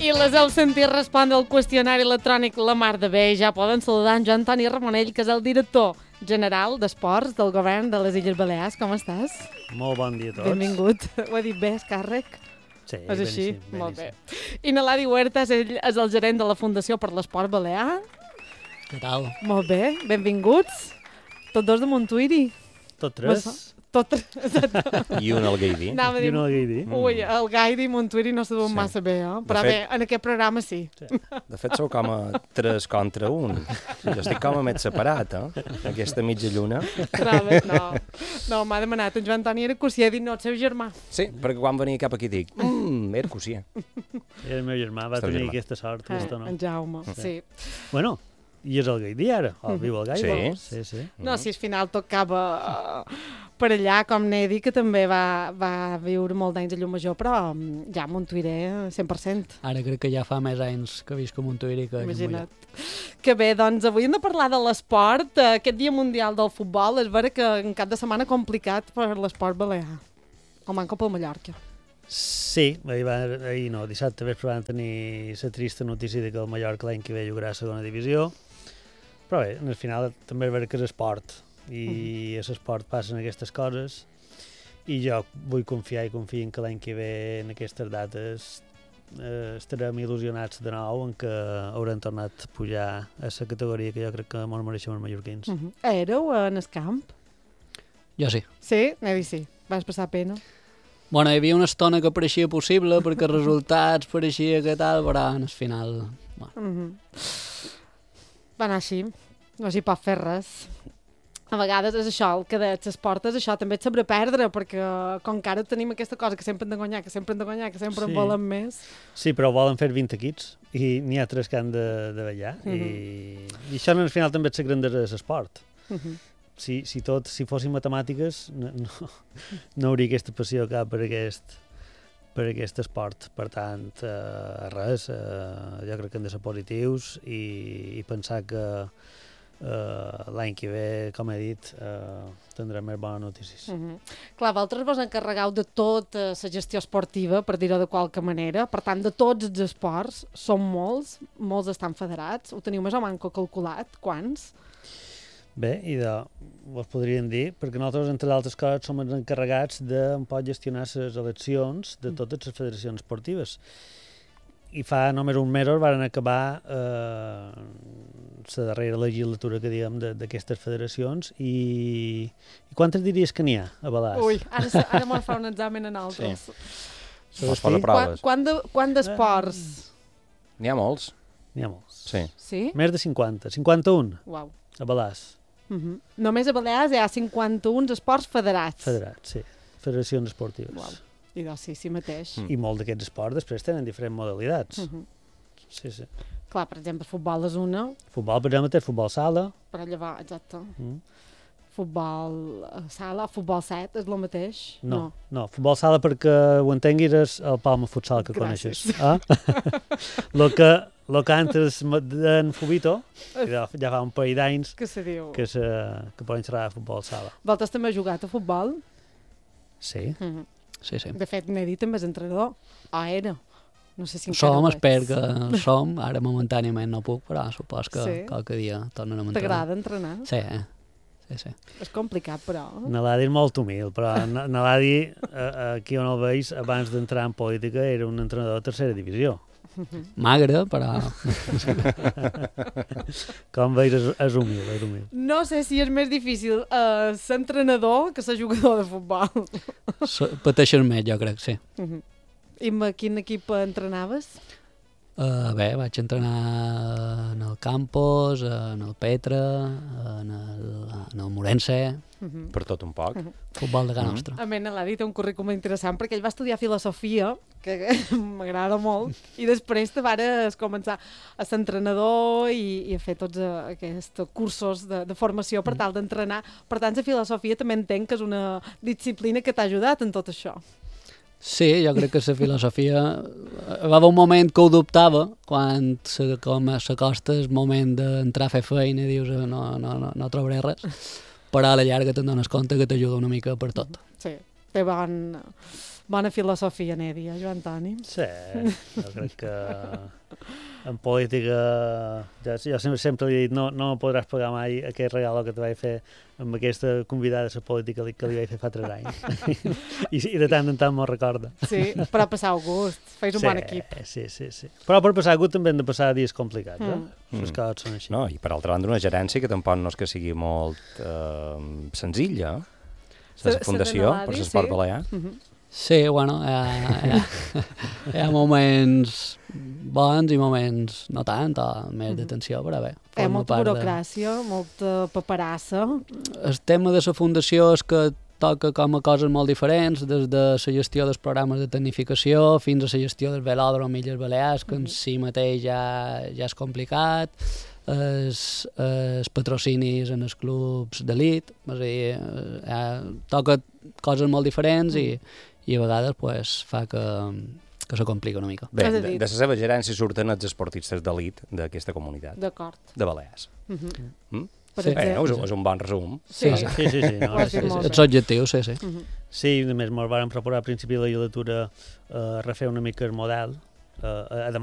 I les heu sentit respondre al qüestionari electrònic la mar de bé. Ja poden saludar en Joan Toni Ramonell, que és el director general d'Esports del govern de les Illes Balears. Com estàs? Molt bon dia a tots. Benvingut. Ho he dit bé, és càrrec? Sí, És així? beníssim. Molt bé. I Naladi Huertas, ell és el gerent de la Fundació per l'Esport Balear. Què tal? Molt bé, benvinguts. Tots dos de Montuïri. Tot tres. I un al Gaidi. Anava a I dir, un al Gaidi. ui, el Gaidi i Montuïri no se duen Sí. massa bé, però De bé, fet- en aquest programa sí. De fet, sou com a 3 contra 1. Jo estic com a més separat, aquesta mitja lluna. Trobes? No, m'ha demanat en Joan Toni era Cosí, he dit no, el seu germà. Sí, perquè quan venia cap aquí dic, era Cosí. I el meu germà va Esteu tenir germà. aquesta sort. Aquesta no. En Jaume, sí. Bueno, i és el Gaidi ara. Viu al Gaidi. Sí. Sí. No, si al final tocava per allà, com Nedi, que també va viure molt d'anys a Llumajor, però ja a Montuïré 100%. Ara crec que ja fa més anys que visc a Montuïri que a Imagina't. Que bé, doncs avui hem de parlar de l'esport. Aquest Dia Mundial del Futbol és vera que un cap de setmana complicat per l'esport balear. El manco pel Mallorca. Sí, ahir no, dissabte vespre van tenir la trista notícia de que el Mallorca l'any que ve jugarà a segona divisió, però bé, al final també és vera que és esport i a l'esport passen aquestes coses i jo vull confiar i confio en que l'any que ve en aquestes dates estarem il·lusionats de nou en que haurem tornat a pujar a la categoria que jo crec que ens mereixem els mallorquins. Éreu en el camp? Jo sí. Sí? Nedi sí. Vas passar pena? Bueno, hi havia una estona que pareixia possible perquè els resultats pareixia que tal, però al final... Bueno. Va anar així. No s'hi pot fer res. A vegades és això, el que deies, l'esport és això, també et sabrà perdre, perquè com que ara tenim aquesta cosa que sempre hem de guanyar, que sempre en volen més. Sí, però volen fer 20 equips i n'hi ha 3 que han de ballar i això al final també és la grandesa de l'esport. Si fossin matemàtiques no hauria aquesta passió cap per aquest esport. Per tant, res, jo crec que hem de ser positius i pensar que l'any que ve, com he dit, tindrem més bones notícies. Clar, vosaltres vos encarregueu de tota la gestió esportiva, per dir-ho de qualque manera, per tant, de tots els esports, són molts estan federats, ho teniu més o manco calculat, quants? Bé, vos podríem dir, perquè nosaltres, entre altres coses, som els encarregats de gestionar les eleccions de totes les federacions esportives. I fa només uns mesos van acabar la darrera legislatura que diguem d'aquestes federacions i quantes diries que n'hi ha a Balears? Ui, ara m'ho fa un examen en altres. Sí. Us posa proves. Quant d'esports? N'hi ha molts. N'hi ha molts. Sí. Sí? Més de 50, 51 Uau. a Balears. Només a Balears hi ha 51 esports federats. Federats, sí. Federacions esportives. Uau. I doncs sí mateix. I molts d'aquests esports després tenen diferents modalitats. Sí. Clar, per exemple, futbol és una, Futbol, per exemple, té futbol sala. però llavors, exacte. Futbol sala, futbol 7 és el mateix? No, futbol sala perquè ho entenguis és el Palma Futsal que Gràcies. coneixes. Lo que antes en Fubito, ja fa un parell d'anys Que se diu? que poden xerrar de futbol sala. Vosaltres també heu jugat a futbol? Sí. Sí. De fet, Nedi també és entrenador. O era. No sé si encara Som, ho ets. espero que som. Ara momentàniament no puc, però supos que Sí. qualque dia tornen a m'entrenar. T'agrada entrenar? Sí. És complicat, però. Naladi és molt humil, però Naladi, aquí on el veig, abans d'entrar en política, era un entrenador de tercera divisió. Magre, però... Com veig, és humil. No sé si és més difícil ser entrenador que ser jugador de futbol. Pateixes més, jo crec, sí. I amb quin equip entrenaves? Bé, vaig entrenar en el Campos, en el Petra, en el Morense, Per tot un poc. futbol de Can Nostra. A mi l'ha dit un currículum interessant perquè ell va estudiar filosofia, que m'agrada molt, i després te vares començar a ser entrenador i a fer tots aquests cursos de formació per tal d'entrenar. Per tant, la filosofia també entenc que és una disciplina que t'ha ajudat en tot això. Sí, jo crec que la filosofia... Va haver un moment que ho dubtava, quan s'acosta el moment d'entrar a fer feina i dius no trobaré res, però a la llarga te'n dones compte que t'ajuda una mica per tot. Sí, té Bona filosofia, Nèdia, Joan Toni. Sí, jo crec que en política, jo sempre li he dit, no podràs pagar mai aquest regal que te vaig fer amb aquesta convidada a la política que li vaig fer fa 3 anys. I de tant en tant me'l recorda. Sí, però passau gust, feis un bon equip. Sí. Però per passar gust també hem de passar dies complicats, Les coses són així. No, i per altra banda una gerència que tampoc no és que sigui molt senzilla, la Fundació per l'Esport Balear. Sí, bueno, hi ha moments bons i moments no tant, o més de tensió, però bé. Hi ha molta burocràcia, molta paperassa. El tema de la fundació és que toca com a coses molt diferents, des de la gestió dels programes de tecnificació fins a la gestió del velòdrom Illes Balears, que en si mateix ja és complicat, els patrocinis en els clubs d'elit, és a dir, toca coses molt diferents i a vegades pues, fa que se complica una mica. Bé, de la seva gerència surten els esportistes d'elit d'aquesta comunitat. D'acord. De Balears. És un bon resum. Sí. Els objectius, sí. Sí, a més, ens vam proposar a principi de la legislatura refer una mica el model, a